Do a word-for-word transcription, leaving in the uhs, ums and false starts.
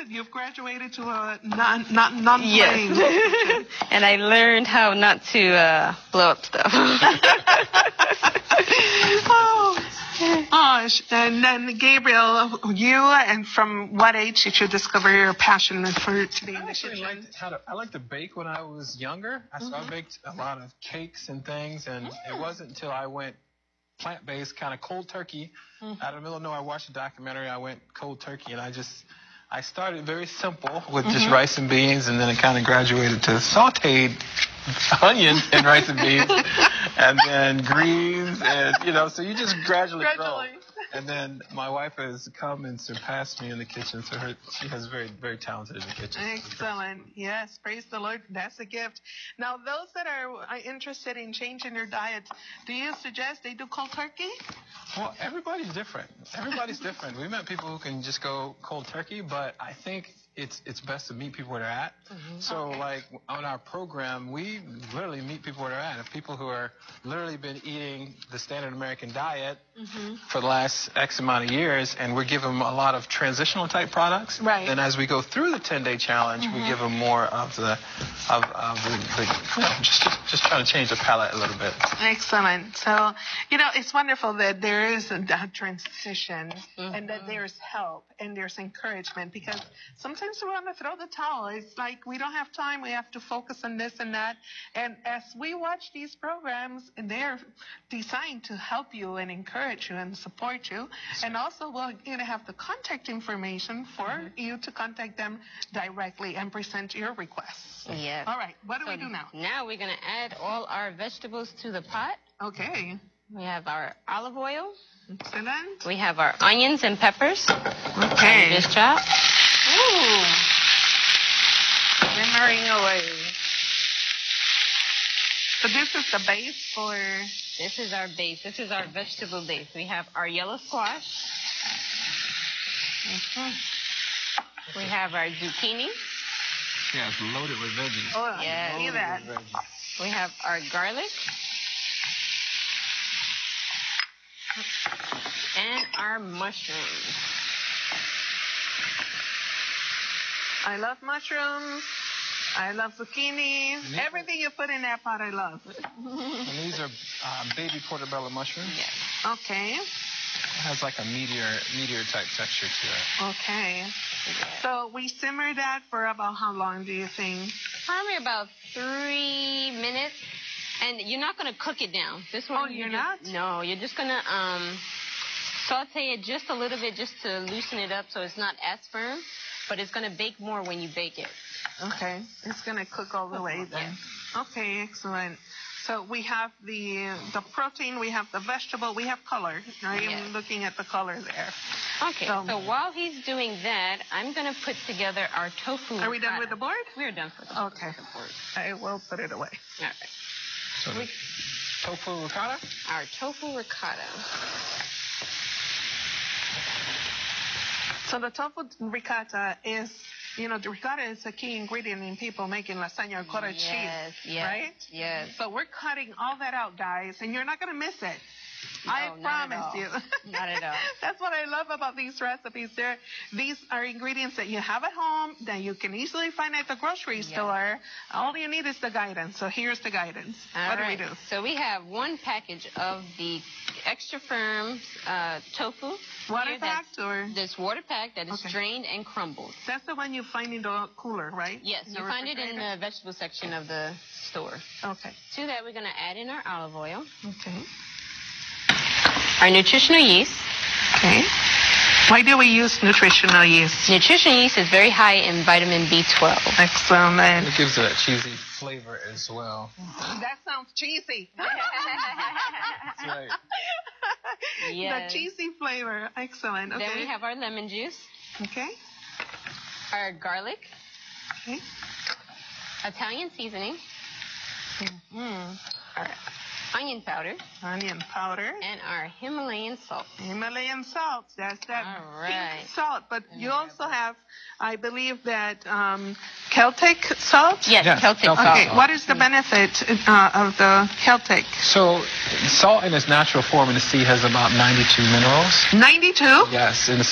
good. You've graduated to a non non non playing. Yes. And I learned how not to uh, blow up stuff. Oh. Gosh. And then Gabriel, you and from what age did you discover your passion for to be in the kitchen? Liked how to, I liked to bake when I was younger. I, mm-hmm. so I baked a lot of cakes and things, and mm. it wasn't until I went plant-based, kind of cold turkey. Mm-hmm. Out of Illinois, I watched a documentary. I went cold turkey, and I just I started very simple with mm-hmm. just rice and beans, and then it kind of graduated to sautéed onion and rice and beans, and then greens, and you know, so you just gradually, gradually. grow. And then my wife has come and surpassed me in the kitchen, so her, she has very, very talented in the kitchen. Excellent. Yes, praise the Lord. That's a gift. Now, those that are interested in changing their diet, do you suggest they do cold turkey? Well, everybody's different. Everybody's different. We met people who can just go cold turkey, but I think it's it's best to meet people where they're at. Mm-hmm. So, okay. like, on our program, we literally meet people where they're at. If people who are literally been eating the standard American diet mm-hmm. for the last X amount of years, and we give them a lot of transitional type products. Right. And as we go through the ten-day challenge, mm-hmm. we give them more of the, of, of the, the you know, just, just just trying to change the palate a little bit. Excellent. So, you know, it's wonderful that there is a transition mm-hmm. and that there's help and there's encouragement, because sometimes we want to throw the towel. It's like we don't have time. We have to focus on this and that. And as we watch these programs, they're designed to help you and encourage you and support you. And also, we're going to have the contact information for mm-hmm. you to contact them directly and present your requests. Yes. All right. What do so we do now? Now we're going to add all our vegetables to the pot. Okay. We have our olive oil. Excellent. We have our onions and peppers. Okay. Just chopped. Ooh. Simmering away. So this is the base for... This is our base. This is our vegetable base. We have our yellow squash. Mm-hmm. We have our zucchini. Yeah, it's loaded with veggies. Oh, yeah, see that. We have our garlic. And our mushrooms. I love mushrooms. I love zucchini. Everything you put in that pot, I love. And these are uh, baby portobello mushrooms. Yes. Okay. It has like a meteor, meteor type texture to it. Okay. Yeah. So we simmer that for about how long, do you think? Probably about three minutes. And you're not going to cook it down. This one, oh, you're, you're just, not? No, you're just going to um, saute it just a little bit just to loosen it up so it's not as firm. But it's going to bake more when you bake it. Okay. It's going to cook all the way then. Yeah. Okay, excellent. So we have the the protein, we have the vegetable, we have color. I am yes. looking at the color there. Okay, so, so while he's doing that, I'm going to put together our tofu. Are we done with the board? We're done for the okay. board. I will put it away. All right. So we, tofu ricotta? Our tofu ricotta. So the tofu ricotta is, you know, the ricotta is a key ingredient in people making lasagna or cottage yes, cheese, yes, right? Yes. So we're cutting all that out, guys, and you're not going to miss it. No, I promise you. Not at all. That's what I love about these recipes. They're, these are ingredients that you have at home that you can easily find at the grocery yes. store. All you need is the guidance. So here's the guidance. All what right. do we do? So we have one package of the extra firm uh, tofu. Water packed or? This water packed that is okay. drained and crumbled. That's the one you find in the cooler, right? Yes, you find it in the vegetable section of the store. Okay. To that, we're going to add in our olive oil. Okay. Our nutritional yeast. Okay. Why do we use nutritional yeast? Nutritional yeast is very high in vitamin B twelve. Excellent. It gives it a cheesy flavor as well. That sounds cheesy. That's right. Yes. The cheesy flavor. Excellent. Okay. Then we have our lemon juice. Okay. Our garlic. Okay. Italian seasoning. Mm-hmm. Our onion powder. Onion powder. And our Himalayan salt. Himalayan salt. That's that All right. pink salt. But you also have, I believe, that um, Celtic salt? Yes, yes Celtic salt. salt. Okay, what is the benefit uh, of the Celtic? So, salt in its natural form in the sea has about ninety-two minerals. ninety-two? Yes, in the